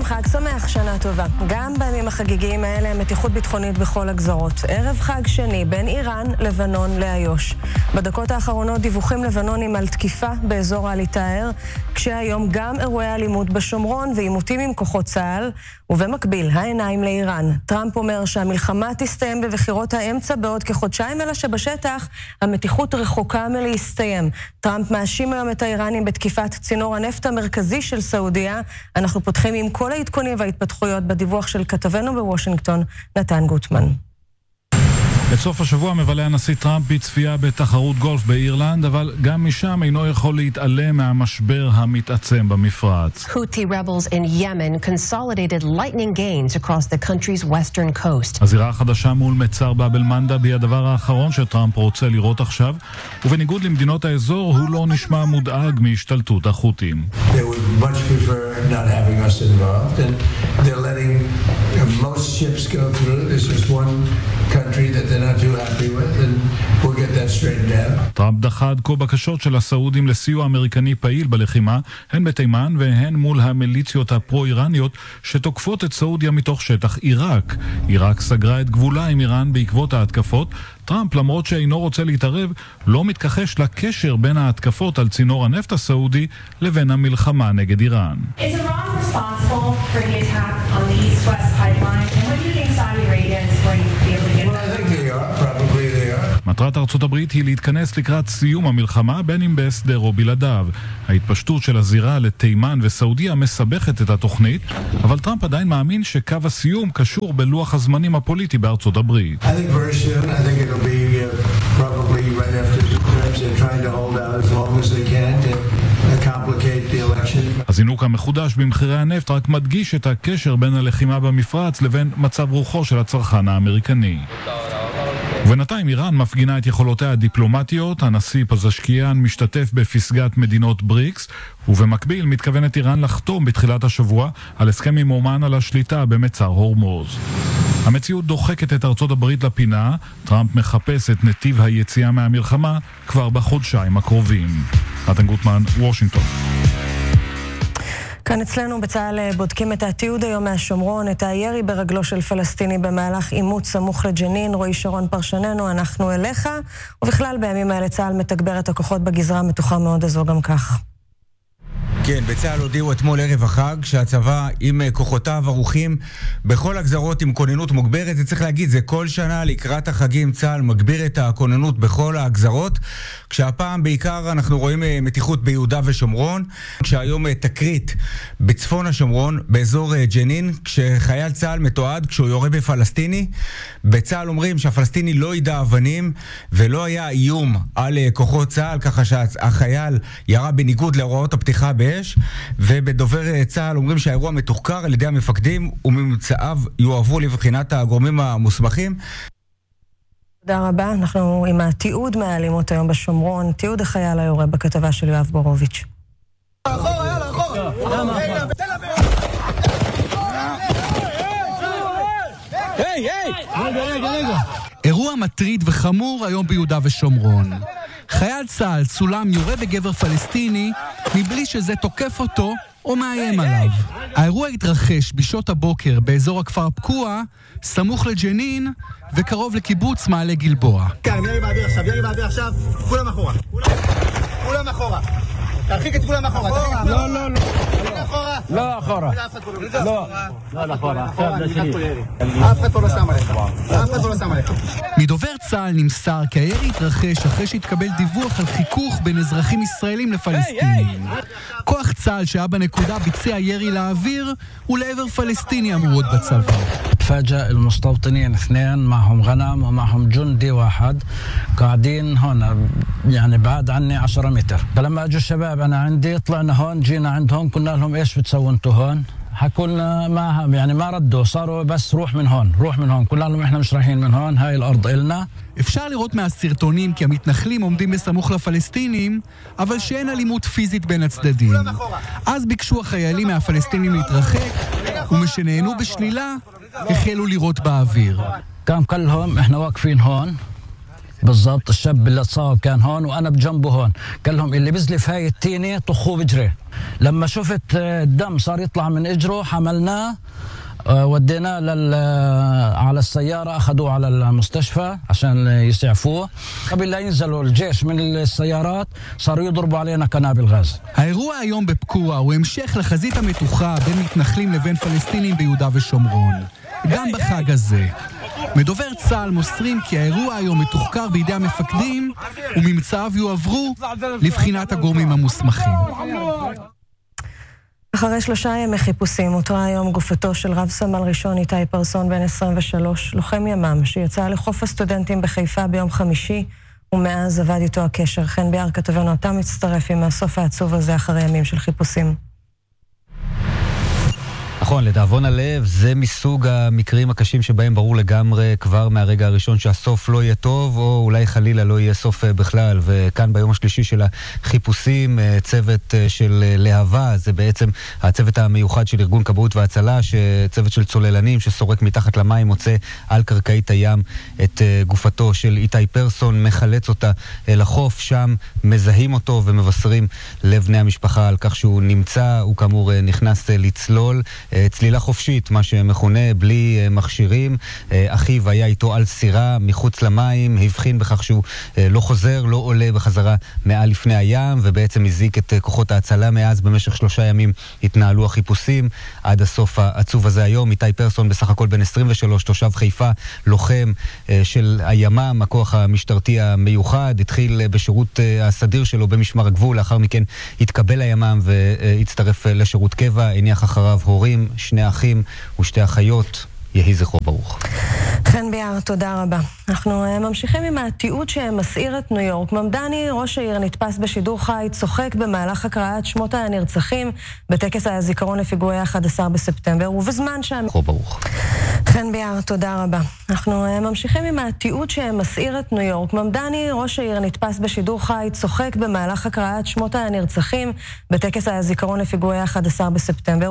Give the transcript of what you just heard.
חג שמח, שנה טובה. גם בימים החגיגיים האלה מתיחות ביטחונית בכל הגזרות. ערב חג שני בין איראן, לבנון לאיו"ש. בדקות האחרונות דיווחים לבנונים על תקיפה באזור אל-עטאר, כשהיום גם אירועי אלימות בשומרון ועימותים עם כוחות צה"ל, ובמקביל העיניים לאיראן. טראמפ אומר שהמלחמה תסתיים בבחירות האמצע בעוד כחודשיים, אלא שבשטח המתיחות רחוקה מלהסתיים. טראמפ מאשים היום את האיראנים בתקיפת צינור הנפט המרכזי של סעודיה. אנחנו פותחים עם כל העדכונים וההתפתחויות בדיווח של כתבנו בוושינגטון, נתן גוטמן. את סוף השבוע מבלה הנשיא טראמפ בצפייה בתחרות גולף באירלנד, אבל גם משם אינו יכול להתעלם מהמשבר המתעצם במפרץ. Houthi rebels in Yemen consolidated lightning gains across the country's western coast. הזירה החדשה מול מצר באב אל-מנדב היא הדבר האחרון שטראמפ רוצה לראות עכשיו, ובניגוד למדינות האזור הוא לא נשמע מודאג מהשתלטות החות'ים. They would much prefer not having us involved, and they're letting most ships go through. This is one country that they're not too happy with, and we'll get that straightened out. טראמפ דחה עד כה בקשות של הסעודים לסיוע אמריקני פעיל בלחימה, הן בתימן והן מול המיליציות הפרו-איראניות שתוקפות את סעודיה מתוך שטח עיראק. עיראק סגרה את גבולה עם איראן בעקבות ההתקפות. טראמפ, למרות שאינו רוצה להתערב, לא מתכחש לקשר בין ההתקפות על צינור הנפט הסעודי לבין המלחמה נגד איראן. Is Iran responsible for the attack on the East-West pipeline? And what do you think Saudi Arabia is going to be able to get? Well, I think they are. Probably they are. מטרת ארצות הברית היא להתכנס לקראת סיום המלחמה, בין אם בהסדר או בלעדיו. ההתפשטות של הזירה לתימן וסעודיה מסבכת את התוכנית, אבל טראמפ עדיין מאמין שקו הסיום קשור בלוח הזמנים הפוליטי בארצות הברית. I think very soon. I think it'll be probably right after the terms. They're trying to hold out as long as they can to complicate the election. הזינוק המחודש במחירי הנפט רק מדגיש את הקשר בין הלחימה במפרץ לבין מצב רוחו של הצרכן האמריקני. ובינתיים איראן מפגינה את יכולותיה הדיפלומטיות. הנשיא פזשקיאן משתתף בפסגת מדינות בריקס, ובמקביל מתכוונת איראן לחתום בתחילת השבוע על הסכם עם אומן על השליטה במצר הורמוז. המציאות דוחקת את ארצות הברית לפינה. טראמפ מחפש את נתיב היציאה מהמלחמה כבר בחודשיים הקרובים. נתן גוטמן, וושינגטון. כאן אצלנו בצה"ל בודקים את התיעוד היום מהשומרון, את הירי ברגלו של פלסטיני במהלך עימות סמוך לג'נין. רועי שרון פרשננו, אנחנו אליך, ובכלל בימים האלה צה"ל מתגבר את הכוחות בגזרה המתוחה מאוד הזו גם כך. כן, בצה"ל הודיעו אתמול ערב החג שהצבא עם כוחותיו ערוכים בכל הגזרות עם כוננות מוגברת. זה צריך להגיד, זה כל שנה לקראת החגים צה"ל מגביר את הכוננות בכל הגזרות, כשהפעם בעיקר אנחנו רואים מתיחות ביהודה ושומרון, כשהיום תקרית בצפון השומרון באזור ג'נין, כשחייל צה"ל מתועד כשהוא יורה בפלסטיני. בצה"ל אומרים שהפלסטיני לא ידע אבנים ולא היה איום על כוחות צה"ל, ככה שהחייל ירה בניגוד להוראות הפתיחה באש. ובדובר צה"ל אומרים שהאירוע מתוחקר על ידי המפקדים וממצאיו יועברו לבחינת הגורמים המוסמכים. תודה רבה. אנחנו עם התיעוד מהאלימות היום בשומרון, תיעוד החייל היורה בכתבה של יואב בורוביץ'. אירוע מטריד וחמור היום ביהודה ושומרון. חייל צה"ל צולם יורה בגבר פלסטיני מבלי שזה תוקף אותו או מאיים עליו. האירוע התרחש בשעות הבוקר באזור הכפר פקוע, סמוך לג'נין וקרוב לקיבוץ מעלה גלבוע. ירי באוויר עכשיו, כולם אחורה. כולם אחורה. תרחיק את כולם אחורה. לא. לא אחורה. לא אחורה. אף אחד פה לא שם עליך. מדובר צה"ל נמסר כי הירי התרחש אחרי שהתקבל דיווח על חיכוך בין אזרחים ישראלים לפלסטינים. כוח צה"ל שהיה בנקודה ביצע ירי לאוויר ולעבר פלסטיני אמורות בצבא. فاجأ المستوطنين اثنين معهم غنم ومعهم جندي واحد قاعدين هون يعني بعد عني 10 متر. فلما اجوا الشباب انا عندي طلعنا هون جينا عندهم قلنا لهم ايش بتسووا انتوا هون؟ حكوا لنا ما ردوا صاروا بس روح من هون قلنا لهم احنا مش رايحين من هون هاي الارض إلنا. אפשר לראות מהסרטונים כי המתנחלים עומדים בסמוך לפלסטינים, אבל שאין אלימות פיזית בין הצדדים. אז ביקשו החיילים מהפלסטינים להתרחק, ומשנהנו בשלילה החלו לירות באוויר. كان كلهم احنا واقفين هون بالضبط. الشاب اللي اتصاب كان هون وأنا بجنبه هون. قال لهم اللي بزلف هاي التينة طخوه بجريه. لما شفت الدم صار يطلع من إجره حملناه وديناه على السيارة، أخذوه على المستشفى عشان يسعفوه. قبل لا ينزلوا الجيش من السيارات صاروا يضربوا علينا قنابل غاز. האירוע היום בפקוע הוא המשך לחזית המתוחה בין מתנחלים לבין פלסטינים ביהודה ושומרון. גם בחג הזה. מדובר צה"ל מוסרים כי האירוע היום מתוחקר בידי המפקדים וממצאיו יועברו לבחינת הגורמים המוסמכים. אחרי 3 ימי חיפושים, אותרה היום גופתו של רב סמל ראשון איתי פרסון בן 23, לוחם ימ"מ, שיצא לחוף הסטודנטים בחיפה ביום חמישי, ומאז עבד איתו הקשר. חן ביאר כתבנו, אתה מצטרף עם הסוף העצוב הזה אחרי ימים של חיפושים. נכון, לדאבון הלב, זה מסוג המקרים הקשים שבהם ברור לגמרי כבר מהרגע הראשון שהסוף לא יהיה טוב, או אולי חלילה לא יהיה סוף בכלל. וכאן ביום השלישי של החיפושים, צוות של להבה, זה בעצם הצוות המיוחד של ארגון כבאות והצלה, צוות של צוללנים שסורק מתחת למים, מוצא על קרקעית הים את גופתו של איתי פרסון, מחלץ אותה לחוף, שם מזהים אותו ומבשרים לבני המשפחה על כך שהוא נמצא, הוא כאמור נכנס לצלול, צלילה חופשית, מה שמכונה, בלי מכשירים. אחיו היה איתו על סירה מחוץ למים, הבחין בכך שהוא לא חוזר, לא עולה בחזרה מעל לפני הים, ובעצם הזיק את כוחות ההצלה. מאז במשך 3 ימים התנהלו החיפושים עד הסוף העצוב הזה היום. איתי פרסון בסך הכל בן 23, תושב חיפה, לוחם של הימ"מ, הכוח המשטרתי המיוחד, התחיל בשירות הסדיר שלו במשמר הגבול, לאחר מכן התקבל הימ"מ והצטרף לשירות קבע, הניח אחריו הורים, 2 אחים ו2 אחיות. יהי זכרו ברוך. חן ביאר, תודה רבה. אנחנו ממשיכים עם התיעוד שמסעיר את ניו יורק. ממדני, ראש העיר, נתפס בשידור חי, צוחק במהלך הקראת שמות הנרצחים בטקס הזיכרון לפיגועי 11 בספטמבר, ובזמן שם... זכרו ברוך. חן ביאר, תודה רבה. אנחנו ממשיכים עם התיעוד שמסעיר את ניו יורק. ממדני, ראש העיר, נתפס בשידור חי, צוחק במהלך הקראת שמות הנרצחים בטקס הזיכרון לפיגועי 11 בספטמבר,